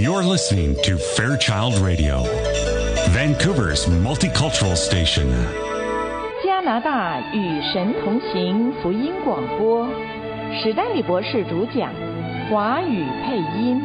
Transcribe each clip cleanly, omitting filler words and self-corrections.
You're listening to Fairchild Radio, Vancouver's multicultural station. 加拿大与神同行福音广播，史丹利博士主讲，华语配音。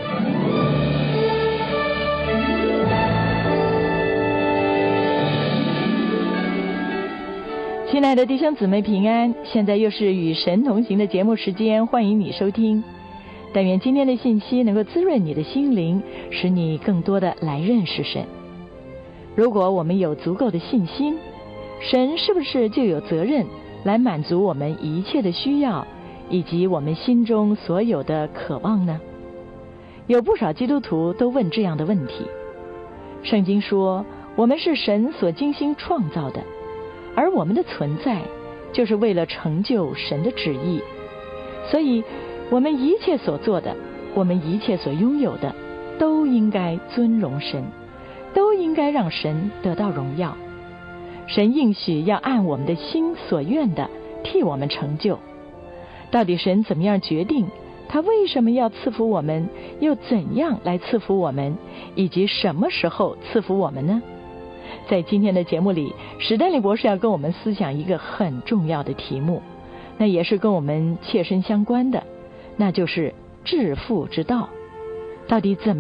亲爱的弟兄姊妹平安，现在又是与神同行的节目时间，欢迎你收听。但愿今天的信息能够滋润你的心灵，使你更多的来认识神。如果我们有足够的信心，神是不是就有责任来满足我们一切的需要，以及我们心中所有的渴望呢？有不少基督徒都问这样的问题。圣经说，我们是神所精心创造的，而我们的存在就是为了成就神的旨意，所以我们一切所做的，我们一切所拥有的，都应该尊荣神，都应该让神得到荣耀。神应许要按我们的心所愿的替我们成就。到底神怎么样决定？他为什么要赐福我们？又怎样来赐福我们？以及什么时候赐福我们呢？在今天的节目里，史丹利博士要跟我们思想一个很重要的题目，那也是跟我们切身相关的，那就是致富之道。到底怎么